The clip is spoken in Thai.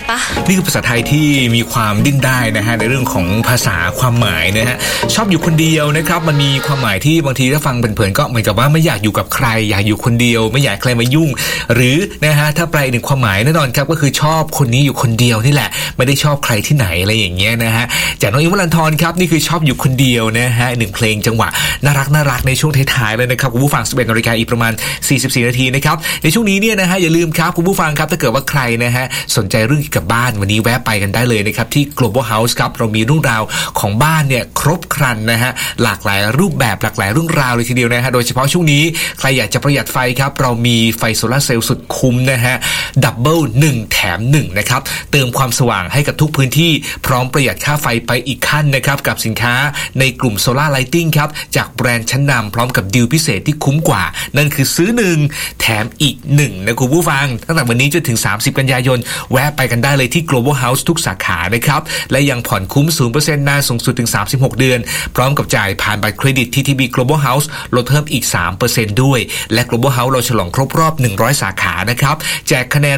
ปะนี่คือภาษาไทยที่มีความดิ้นได้นะฮะในเรื่องของภาษาความหมายนะฮะชอบอยู่คนเดียวนะครับมันมีความหมายที่บางทีถ้าฟังเผินๆก็เหมือนกับว่าไม่อยากอยู่กับใครอยากอยู่คนเดียวไม่อยากใครมายุ่งหรือนะฮะถ้าแปลอีกหนึ่งความหมายแน่นอนครับก็คือชอบคนนี้อยู่คนเดียวนี่แหละไม่ได้ชอบใครที่ไหนอะไรอย่างเงี้ยนะฮะจากน้องอิงค์ วรันธรครับนี่คือชอบอยู่คนเดียวนะฮะหนึ่งเพลงจังหวะน่ารักในช่วงท้ายๆเลยนะครับคุณผู้ฟัง 11 นาฬิกาอีกประมาณ44นาทีนะครับในช่วงนี้เนี่ยนะฮะอย่าลืมครับคุณผู้ฟังครับถ้าเกิดว่าใครนะฮะสนใจเรื่องเกี่ยวกับบ้านวันนี้แวะไปกันได้เลยนะครับที่ Global House ครับเรามีเรื่องราวของบ้านเนี่ยครบครันนะฮะหลากหลายรูปแบบหลากหลายเรื่องราวเลยทีเดียวนะฮะโดยเฉพาะช่วงนี้ใครอยากจะประหยัดไฟครับเรามีไฟโซลาร์เซลล์สุดคุ้มนะฮะดับเบิล1แถม1นะครับเติมความสว่างให้กับทุกพื้นที่พร้อมประหยัดค่าไฟไปอีกขั้นนะครับกับสินค้าในกลุ่มโซลาร์ไลติ้งครับจากแบรนด์ชั้นนำพร้อมกับดีลพิเศษที่คุ้มกว่านั่นคือซื้อ1แถมอีก1นะคุณผู้ฟังตั้งแต่วันนี้จนถึง30กันยายนแวะไปกันได้เลยที่ Global House ทุกสาขานะครับและยังผ่อนคุ้ม 0% นานสูงสุดถึง36เดือนพร้อมกับจ่ายผ่านบัตรเครดิต TTB Global House ลดเพิ่มอีก 3% ด้วยและ Global House เราฉลองครบรอบ100สาขานะครับแจกคะแนน